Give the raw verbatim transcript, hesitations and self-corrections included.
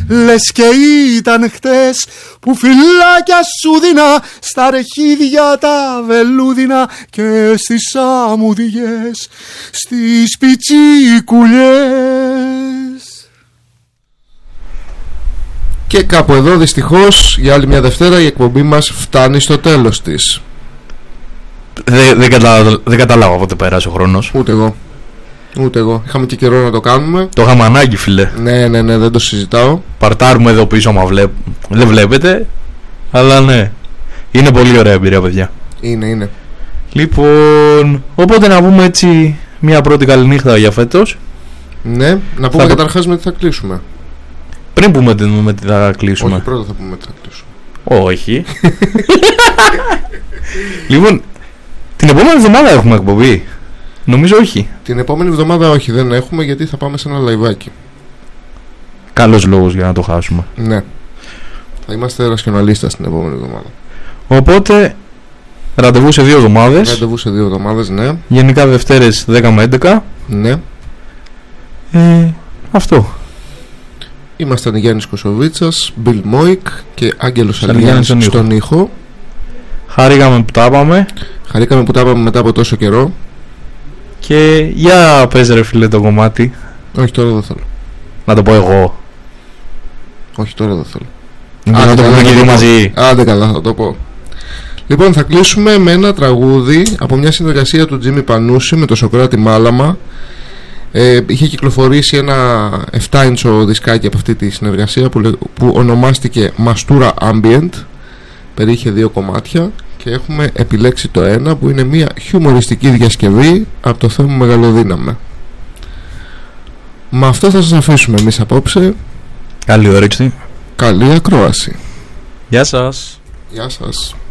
λες και ήταν χτες, που φυλάκια σου δίνα στα ρεχίδια τα βελούδινα και στις αμμουδιές, στις πιτσικουλιές. Και κάπου εδώ δυστυχώς για άλλη μια Δευτέρα η εκπομπή μας φτάνει στο τέλος της. Δεν δε κατα... δε καταλάβα πότε πέρασε ο χρόνος. Ούτε εγώ. Ούτε εγώ. Είχαμε και καιρό να το κάνουμε. Το είχαμε ανάγκη, φίλε. Ναι, ναι, ναι, δεν το συζητάω. Παρτάρουμε εδώ πίσω, άμα βλέπ... δεν βλέπετε. Αλλά ναι. Είναι πολύ ωραία εμπειρία, παιδιά. Είναι, είναι. Λοιπόν, οπότε να πούμε έτσι μια πρώτη καληνύχτα για φέτος. Ναι, να πούμε θα... καταρχάς με τι θα κλείσουμε. Πριν πούμε με τι θα κλείσουμε. Όχι, πρώτα θα πούμε τι θα κλείσουμε. Όχι. Λοιπόν, την επόμενη εβδομάδα έχουμε εκπομπή. Νομίζω όχι. Την επόμενη εβδομάδα όχι, δεν έχουμε, γιατί θα πάμε σε ένα λαϊβάκι. Καλός λόγος για να το χάσουμε. Ναι. Θα είμαστε ρασιοναλίστας την επόμενη εβδομάδα. Οπότε ραντεβού σε δύο εβδομάδες. Ραντεβού σε δύο εβδομάδες, ναι. Γενικά Δευτέρες δέκα με έντεκα. Ναι. ε, Αυτό. Ήμασταν Γιάννης Κοσοβίτσας, Μπιλ Μόικ και Άγγελος Αλιγιάννης στον, στον ήχο. Χαρήκαμε που τα είπαμε. Χαρήκαμε που τα είπαμε μετά από τόσο καιρό. Και για πες ρε φίλε το κομμάτι. Όχι, τώρα δεν θέλω. Να το πω εγώ. Όχι, τώρα δεν θέλω. Άντε, να το πούμε και δύο μαζί. Άντε καλά, θα το πω. Λοιπόν, θα κλείσουμε με ένα τραγούδι από μια συνεργασία του Τζίμι Πανούση με το Σοκράτη Μάλαμα. ε, Είχε κυκλοφορήσει ένα επτά ίντσο δισκάκι από αυτή τη συνεργασία που, που ονομάστηκε Mastura Ambient. Περιείχε δύο κομμάτια και έχουμε επιλέξει το ένα που είναι μια χιουμοριστική διασκευή από το θέμα Μεγαλοδύναμε. Με αυτό θα σας αφήσουμε εμείς απόψε. Καλή όρεξη. Καλή ακρόαση. Γεια σας. Γεια σας.